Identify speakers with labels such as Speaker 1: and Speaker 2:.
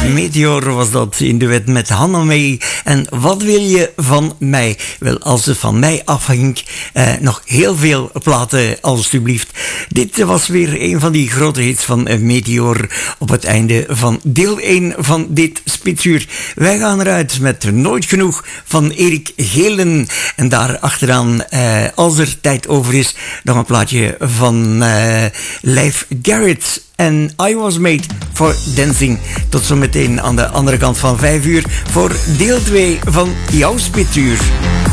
Speaker 1: Meteor was dat in duet met Hannah May. En wat wil je van mij? Wel, als het van mij afhangt, nog heel veel platen, alstublieft. Dit was weer een van die grote hits van Meteor op het einde van deel 1 van dit Spitsuur. Wij gaan eruit met Nooit Genoeg van Erik Gelen. En daar achteraan, als er tijd over is, nog een plaatje van Leif Garrett. En I Was Made for Dancing. Tot zometeen aan de andere kant van 5 uur voor deel 2 van jouw Spitsuur.